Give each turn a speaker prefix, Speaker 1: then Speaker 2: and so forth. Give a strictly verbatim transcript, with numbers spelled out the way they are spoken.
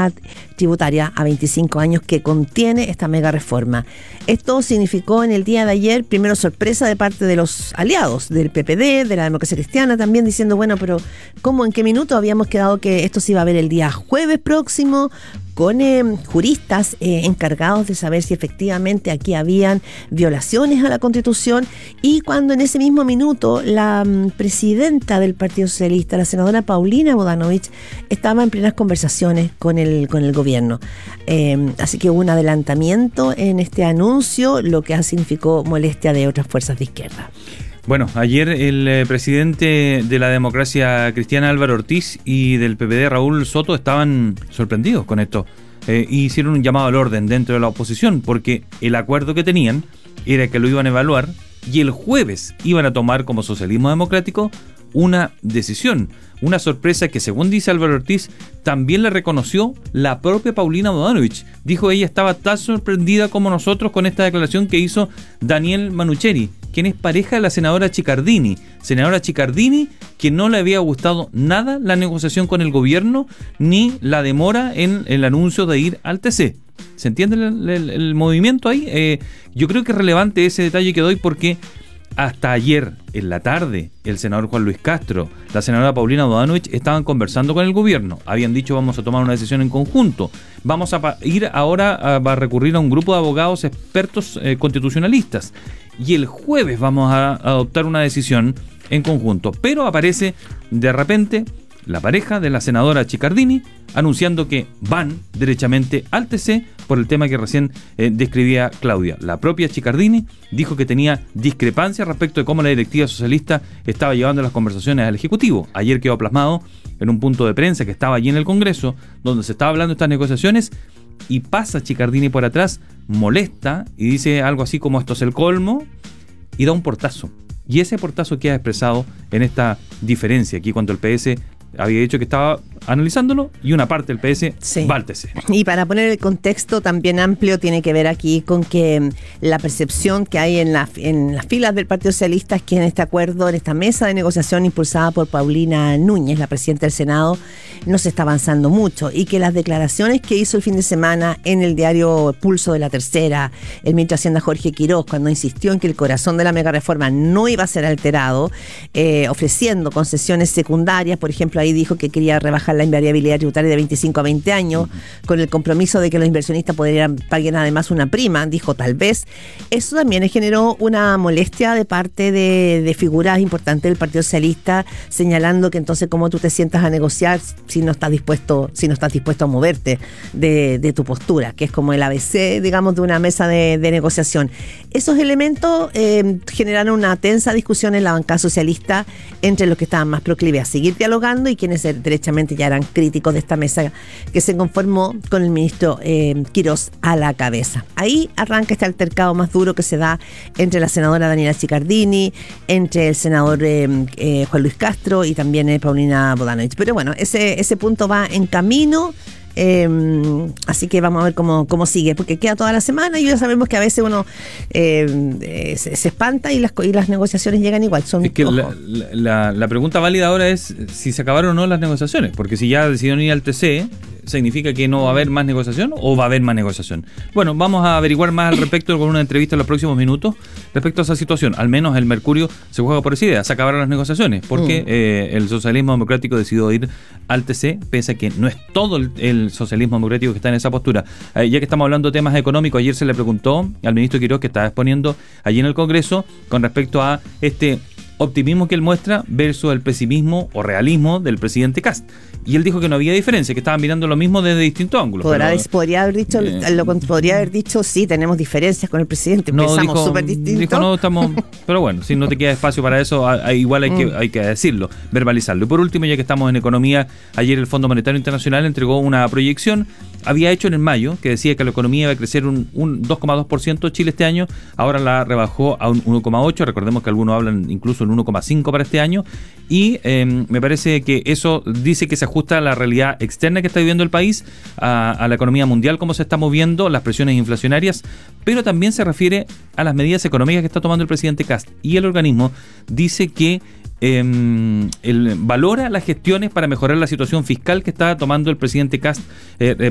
Speaker 1: edad tributaria a veinticinco años que contiene esta mega reforma. Esto significó en el día de ayer, primero sorpresa de parte de los aliados, del P P D, de la Democracia Cristiana, también diciendo, bueno, pero ¿cómo, en qué minuto habíamos quedado que esto se iba a ver el día jueves próximo? Con eh, juristas eh, encargados de saber si efectivamente aquí habían violaciones a la Constitución, y cuando en ese mismo minuto la um, presidenta del Partido Socialista, la senadora Paulina Bodanovich, estaba en plenas conversaciones con el, con el gobierno. Eh, así que hubo un adelantamiento en este anuncio, lo que significó molestia de otras fuerzas de izquierda.
Speaker 2: Bueno, ayer el eh, presidente de la Democracia Cristiana, Álvaro Ortiz, y del P P D, Raúl Soto, estaban sorprendidos con esto. Eh, y hicieron un llamado al orden dentro de la oposición, porque el acuerdo que tenían era que lo iban a evaluar y el jueves iban a tomar como socialismo democrático una decisión. Una sorpresa que, según dice Álvaro Ortiz, también le reconoció la propia Paulina Bodanovich. Dijo ella estaba tan sorprendida como nosotros con esta declaración que hizo Daniel Manucheri, quien es pareja de la senadora Chiccardini. Senadora Chiccardini, que no le había gustado nada la negociación con el gobierno ni la demora en el anuncio de ir al T C. ¿Se entiende el, el, el movimiento ahí? Eh, yo creo que es relevante ese detalle que doy porque hasta ayer, en la tarde, el senador Juan Luis Castro, la senadora Paulina Bodanovich estaban conversando con el gobierno. Habían dicho vamos a tomar una decisión en conjunto. Vamos a ir ahora a, a recurrir a un grupo de abogados expertos eh, constitucionalistas. Y el jueves vamos a adoptar una decisión en conjunto. Pero aparece de repente la pareja de la senadora Chiccardini anunciando que van derechamente al T C por el tema que recién eh, describía Claudia. La propia Chiccardini dijo que tenía discrepancias respecto de cómo la directiva socialista estaba llevando las conversaciones al Ejecutivo. Ayer quedó plasmado en un punto de prensa que estaba allí en el Congreso, donde se estaba hablando de estas negociaciones, y pasa Chiccardini por atrás, molesta, y dice algo así como esto es el colmo, y da un portazo. Y ese portazo queda expresado en esta diferencia, aquí cuando el P S había dicho que estaba analizándolo y una parte del P S
Speaker 1: sí.
Speaker 2: va al T C.
Speaker 1: Y para poner el contexto también amplio, tiene que ver aquí con que la percepción que hay en, la, en las filas del Partido Socialista es que en este acuerdo, en esta mesa de negociación impulsada por Paulina Núñez, la presidenta del Senado, no se está avanzando mucho, y que las declaraciones que hizo el fin de semana en el diario Pulso de la Tercera, el ministro de Hacienda Jorge Quiroz, cuando insistió en que el corazón de la mega reforma no iba a ser alterado, eh, ofreciendo concesiones secundarias, por ejemplo, ahí dijo que quería rebajar la invariabilidad tributaria de veinticinco a veinte años, uh-huh. con el compromiso de que los inversionistas podrían pagar además una prima, dijo tal vez. Eso también generó una molestia de parte de, de figuras importantes del Partido Socialista, señalando que entonces cómo tú te sientas a negociar si no estás dispuesto, si no estás dispuesto a moverte de, de tu postura, que es como el A B C, digamos, de una mesa de, de negociación. Esos elementos eh, generaron una tensa discusión en la bancada socialista entre los que estaban más proclives a seguir dialogando y quienes derechamente ya eran críticos de esta mesa que se conformó con el ministro eh, Quiroz a la cabeza. Ahí arranca este altercado más duro que se da entre la senadora Daniela Chiccardini, entre el senador eh, eh, Juan Luis Castro y también eh, Paulina Bodanovich. Pero bueno, ese, ese punto va en camino. Eh, así que vamos a ver cómo, cómo sigue, porque queda toda la semana y ya sabemos que a veces uno eh, eh, se, se espanta y las, y las negociaciones llegan igual. Son,
Speaker 2: es que la, la, la pregunta válida ahora es si se acabaron o no las negociaciones, porque si ya decidieron ir al T C, ¿significa que no va a haber más negociación o va a haber más negociación? Bueno, vamos a averiguar más al respecto con una entrevista en los próximos minutos respecto a esa situación. Al menos el Mercurio se juega por esa idea, se acabaron las negociaciones, porque mm. eh, el socialismo democrático decidió ir al T C, pese a que no es todo el, el socialismo democrático que está en esa postura. Eh, ya que estamos hablando de temas económicos, ayer se le preguntó al ministro Quiroz, que estaba exponiendo allí en el Congreso, con respecto a este optimismo que él muestra versus el pesimismo o realismo del presidente Kast. Y él dijo que no había diferencia, que estaban mirando lo mismo desde distintos ángulos.
Speaker 1: Podrá,
Speaker 2: pero,
Speaker 1: podría haber dicho, eh, lo, podría haber dicho, sí, tenemos diferencias con el presidente,
Speaker 2: no,
Speaker 1: pensamos súper distintos.
Speaker 2: Dijo, no, estamos, pero bueno, si no te queda espacio para eso, a, igual hay que, mm. hay que decirlo, verbalizarlo. Y por último, ya que estamos en economía, ayer el Fondo Monetario Internacional entregó una proyección, había hecho en mayo, que decía que la economía iba a crecer un, un dos coma dos por ciento Chile este año, ahora la rebajó a un uno coma ocho por ciento, recordemos que algunos hablan incluso en uno coma cinco por ciento para este año, y eh, me parece que eso dice que se ajusta a la realidad externa que está viviendo el país, a, a la economía mundial, cómo se está moviendo, las presiones inflacionarias, pero también se refiere a las medidas económicas que está tomando el presidente Kast, y el organismo dice que Eh, el, valora las gestiones para mejorar la situación fiscal que está tomando el presidente Kast, eh,